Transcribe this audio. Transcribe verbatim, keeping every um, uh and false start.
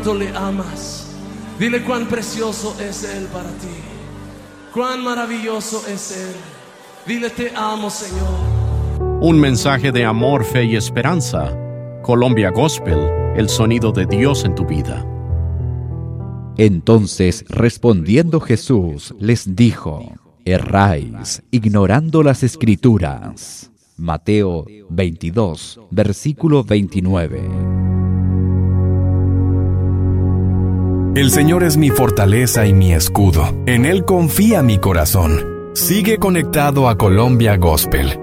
Tú le amas. Dile cuán precioso es Él para ti. Cuán maravilloso es Él. Dile te amo, Señor. Un mensaje de amor, fe y esperanza. Colombia Gospel, el sonido de Dios en tu vida. Entonces, respondiendo Jesús, les dijo: erráis, ignorando las Escrituras. Mateo veintidós, versículo veintinueve. El Señor es mi fortaleza y mi escudo. En Él confía mi corazón. Sigue conectado a Colombia Gospel